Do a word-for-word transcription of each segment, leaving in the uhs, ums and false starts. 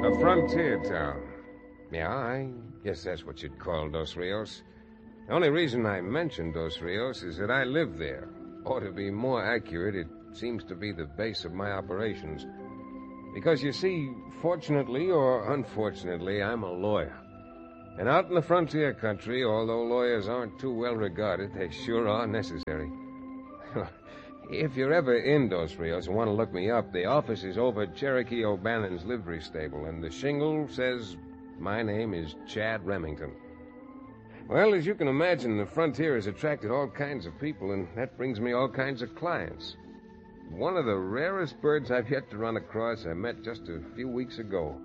A frontier town. Yeah, I guess that's what you'd call Dos Rios. The only reason I mentioned Dos Rios is that I live there. Or to be more accurate, it seems to be the base of my operations. Because, you see, fortunately or unfortunately, I'm a lawyer. And out in the frontier country, although lawyers aren't too well regarded, they sure are necessary. If you're ever in Dos Rios and want to look me up, the office is over at Cherokee O'Bannon's livery stable, and the shingle says my name is Chad Remington. Well, as you can imagine, the frontier has attracted all kinds of people, and that brings me all kinds of clients. One of the rarest birds I've yet to run across I met just a few weeks ago.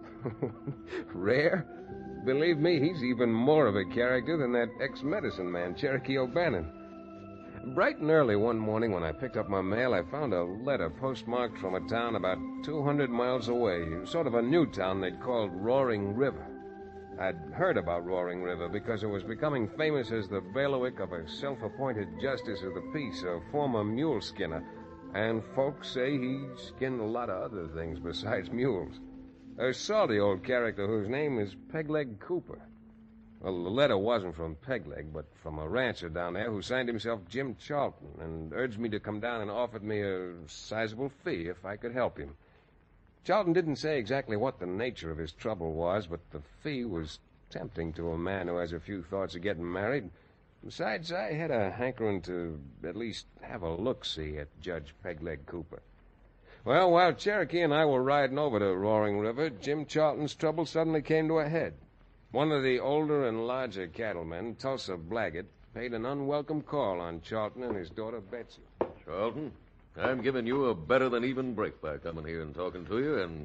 Rare? Believe me, he's even more of a character than that ex-medicine man, Cherokee O'Bannon. Bright and early one morning when I picked up my mail, I found a letter postmarked from a town about two hundred miles away, sort of a new town they'd called Roaring River. I'd heard about Roaring River because it was becoming famous as the bailiwick of a self-appointed justice of the peace, a former mule skinner, and folks say he skinned a lot of other things besides mules. A salty old character whose name is Pegleg Cooper. Well, the letter wasn't from Pegleg, but from a rancher down there who signed himself Jim Charlton and urged me to come down and offered me a sizable fee if I could help him. Charlton didn't say exactly what the nature of his trouble was, but the fee was tempting to a man who has a few thoughts of getting married. Besides, I had a hankering to at least have a look-see at Judge Pegleg Cooper. Well, while Cherokee and I were riding over to Roaring River, Jim Charlton's trouble suddenly came to a head. One of the older and larger cattlemen, Tulsa Blaggett, paid an unwelcome call on Charlton and his daughter Betsy. Charlton, I'm giving you a better-than-even break by coming here and talking to you, and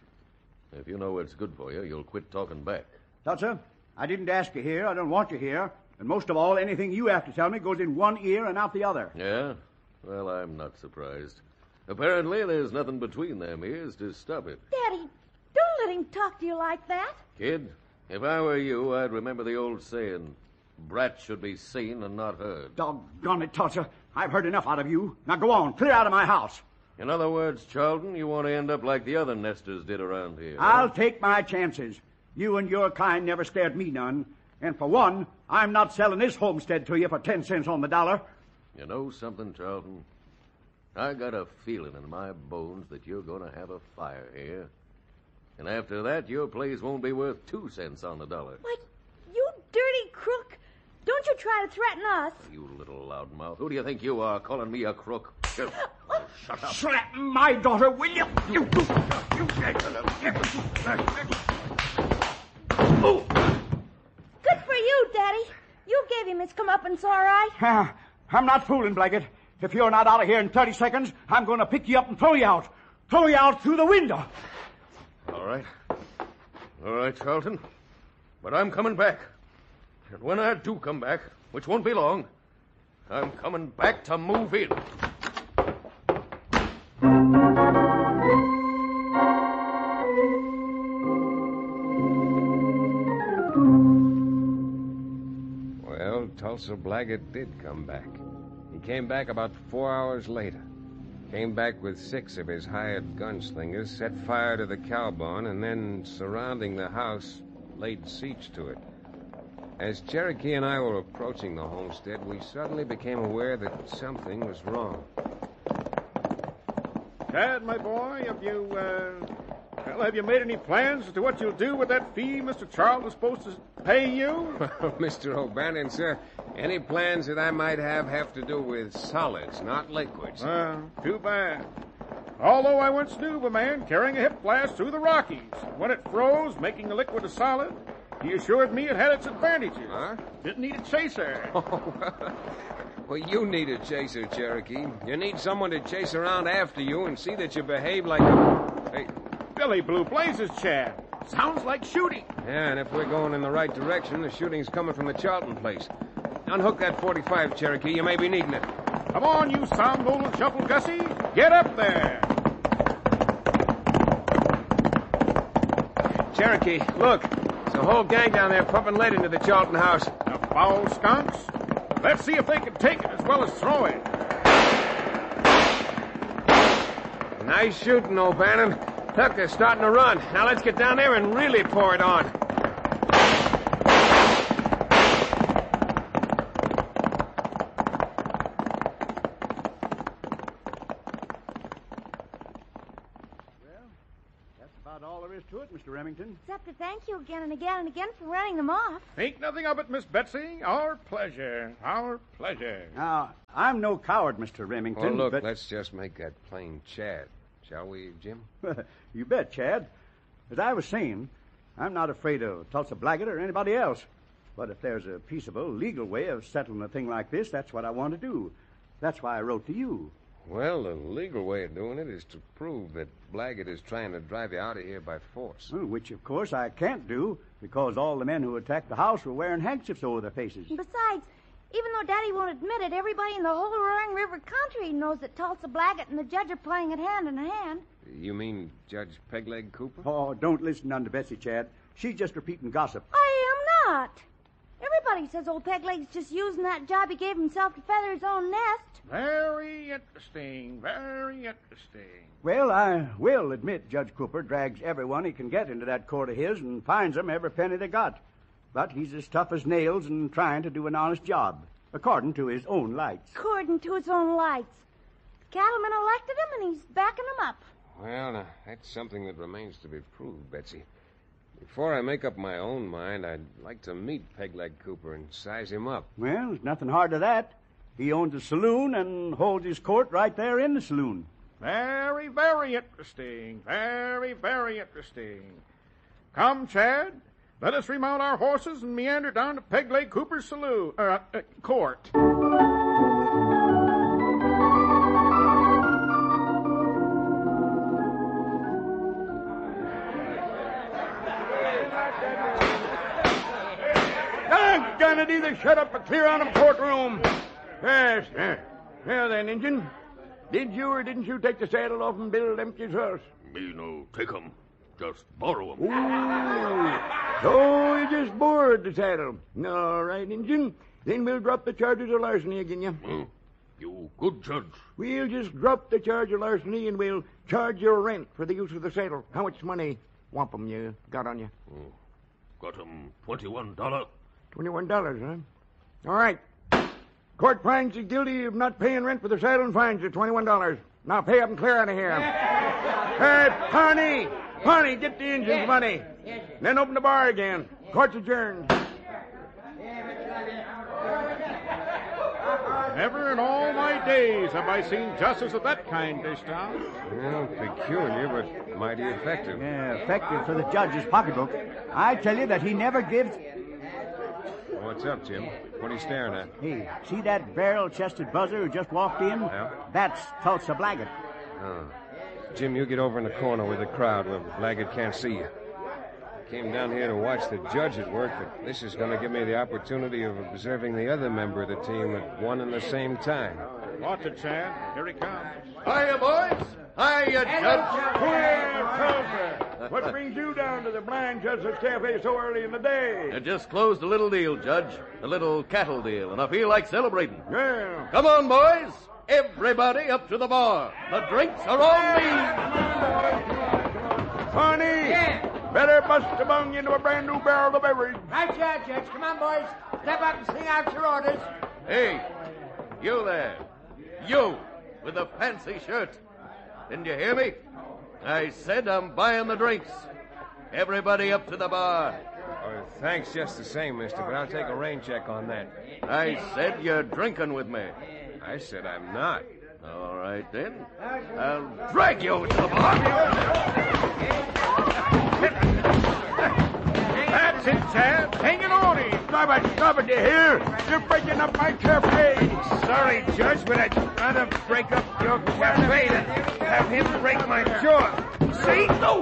if you know what's good for you, you'll quit talking back. Tulsa, I didn't ask you here. I don't want you here. And most of all, anything you have to tell me goes in one ear and out the other. Yeah? Well, I'm not surprised. Apparently, there's nothing between them ears to stop it. Daddy, don't let him talk to you like that. Kid, if I were you, I'd remember the old saying, brats should be seen and not heard. Doggone it, Tulsa. I've heard enough out of you. Now go on, clear out of my house. In other words, Charlton, you want to end up like the other nesters did around here. I'll huh? take my chances. You and your kind never scared me none. And for one, I'm not selling this homestead to you for ten cents on the dollar. You know something, Charlton? I got a feeling in my bones that you're going to have a fire here. And after that, your place won't be worth two cents on the dollar. Why, you dirty crook. Don't you try to threaten us. You little loudmouth. Who do you think you are, calling me a crook? Shut up. Slap my daughter, will you? You... Oh. Good for you, Daddy. You gave him his comeuppance, all right. Uh, I'm not fooling, Blaggett. If you're not out of here in thirty seconds, I'm going to pick you up and throw you out. Throw you out through the window. All right. All right, Charlton. But I'm coming back. And when I do come back, which won't be long, I'm coming back to move in. Well, Tulsa Blaggett did come back. He came back about four hours later. Came back with six of his hired gunslingers, set fire to the cow barn, and then, surrounding the house, laid siege to it. As Cherokee and I were approaching the homestead, we suddenly became aware that something was wrong. Chad, my boy, have you, uh... Well, have you made any plans as to what you'll do with that fee Mister Charlton's supposed to pay you? Well, Mister O'Bannon, sir, any plans that I might have have to do with solids, not liquids. Uh, too bad. Although I once knew of a man carrying a hip blast through the Rockies. When it froze, making the liquid a solid, he assured me it had its advantages. Huh? Didn't need a chaser. Oh, well, you need a chaser, Cherokee. You need someone to chase around after you and see that you behave like a... Hey... Billy Blue Blazes, Chad. Sounds like shooting. Yeah, and if we're going in the right direction, the shooting's coming from the Charlton place. Unhook that forty-five, Cherokee. You may be needing it. Come on, you somnolent shuffle Gussie. Get up there. Cherokee, look. There's a whole gang down there pumping lead into the Charlton house. The foul skunks. Let's see if they can take it as well as throw it. Nice shooting, O'Bannon. Look, they're starting to run. Now let's get down there and really pour it on. All there is to it, Mister Remington. Except to thank you again and again and again for running them off. Think nothing of it, Miss Betsy. Our pleasure. Our pleasure. Now, I'm no coward, Mister Remington. Well, look, but... let's just make that plain Chad. Shall we, Jim? You bet, Chad. As I was saying, I'm not afraid of Tulsa Blaggett or anybody else. But if there's a peaceable, legal way of settling a thing like this, that's what I want to do. That's why I wrote to you. Well, the legal way of doing it is to prove that Blaggett is trying to drive you out of here by force. Well, which, of course, I can't do, because all the men who attacked the house were wearing handkerchiefs over their faces. Besides, even though Daddy won't admit it, everybody in the whole Roaring River country knows that Tulsa Blaggett and the judge are playing at hand in hand. You mean Judge Pegleg Cooper? Oh, don't listen unto Bessie, Chad. She's just repeating gossip. I am not. Everybody says old Pegleg's just using that job he gave himself to feather his own nest. Very interesting. Very interesting. Well, I will admit Judge Cooper drags everyone he can get into that court of his and finds them every penny they got. But he's as tough as nails and trying to do an honest job, according to his own lights. According to his own lights. The cattlemen elected him, and he's backing them up. Well, now, that's something that remains to be proved, Betsy. Before I make up my own mind, I'd like to meet Pegleg Cooper and size him up. Well, there's nothing hard to that. He owns a saloon and holds his court right there in the saloon. Very, very interesting. Very, very interesting. Come, Chad. Let us remount our horses and meander down to Pegleg Cooper's saloon, uh, uh, court. Doggone it, either shut up or clear out of courtroom. Yes, there. Now then, Injun, did you or didn't you take the saddle off and Bill Lemke's horse? Me no take 'em. Just borrow 'em. Ooh. So you just borrowed the saddle. All right, Injun. Then we'll drop the charges of larceny again you. Hmm. You good judge. We'll just drop the charge of larceny and we'll charge your rent for the use of the saddle. How much money, wampum, you got on you? Oh. Got 'em twenty-one dollar. Twenty-one dollars, huh? All right. Court finds you guilty of not paying rent for the saddle and fines you twenty-one dollars. Now pay up and clear out of here. Hey, Pawnee! Pawnee, get the engine's money. Then open the bar again. Court's adjourned. Never in all my days have I seen justice of that kind this town. Well, peculiar, but mighty effective. Yeah, effective for the judge's pocketbook. I tell you that he never gives... What's up, Jim? What are you staring at? Hey, see that barrel-chested buzzer who just walked in? Yeah. That's Tulsa Blaggett. Oh. Jim, you get over in the corner with the crowd where Blaggett can't see you. I came down here to watch the judge at work, but this is going to give me the opportunity of observing the other member of the team at one and the same time. Watch it, Chad. Here he comes. Hiya, boys. Hiya, Judge. Well, Tulsa, what brings you down to the Blind Justice Cafe so early in the day? I just closed a little deal, Judge. A little cattle deal, and I feel like celebrating. Well, Come on, boys. Everybody up to the bar. The drinks are on me. Pawnee, better bust a bung into a brand new barrel of beverage. Right, Judge, Judge. Come on, boys. Step up and sing out your orders. Hey, you there. You, with the fancy shirt. Didn't you hear me? I said I'm buying the drinks. Everybody up to the bar. Oh, thanks just the same, mister, but I'll take a rain check on that. I said you're drinking with me. I said I'm not. All right, then. I'll drag you to the bar. That's it, Chad. Hang it on him. Stop it, stop it, you hear? You're breaking up my cafe. Sorry, Judge, but I'd rather break up your cafe than have him break my jaw. See? No!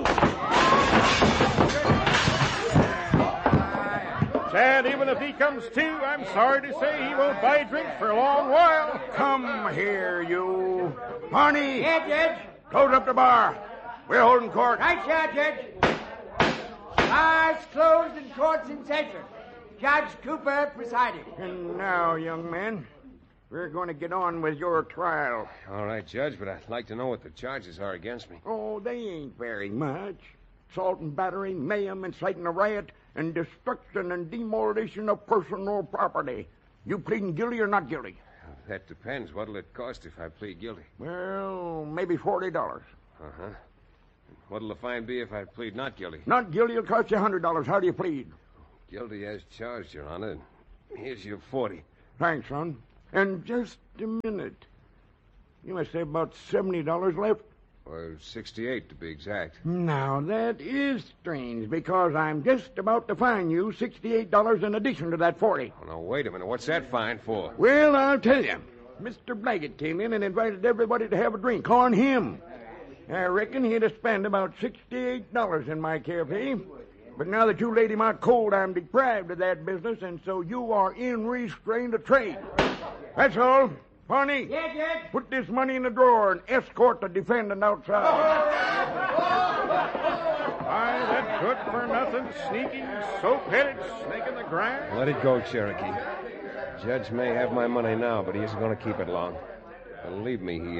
Chad, even if he comes to, I'm sorry to say he won't buy drinks for a long while. Come here, you. Pawnee, Yeah, Judge. close up the bar. We're holding court. Right, Judge, Judge. Bars closed and courts in session. Judge Cooper presiding. And now, young man, We're going to get on with your trial. All right, Judge, but I'd like to know what the charges are against me. Oh, they ain't very much. Assault and battery, mayhem, inciting a riot, and destruction and demolition of personal property. You pleading guilty or not guilty? That depends. What'll it cost if I plead guilty? Well, maybe forty dollars. Uh-huh. What'll the fine be if I plead not guilty? Not guilty will cost you one hundred dollars. How do you plead? Guilty as charged, Your Honor. Here's your forty. Thanks, son. And just a minute. You must have about seventy dollars left. Or sixty-eight, to be exact. Now, that is strange, because I'm just about to fine you sixty-eight dollars in addition to that forty. Oh, now, wait a minute. What's that fine for? Well, I'll tell you. Mister Blaggett came in and invited everybody to have a drink on him. I reckon he'd have spent about sixty-eight dollars in my cafe. But now that you laid him out cold, I'm deprived of that business, and so you are in restraint of trade. That's all. Barney, Yeah, Judge. put this money in the drawer and escort the defendant outside. Why, that good-for-nothing, sneaking, soap-headed snake in the grass. Let it go, Cherokee. Judge may have my money now, but he isn't going to keep it long. Believe me, he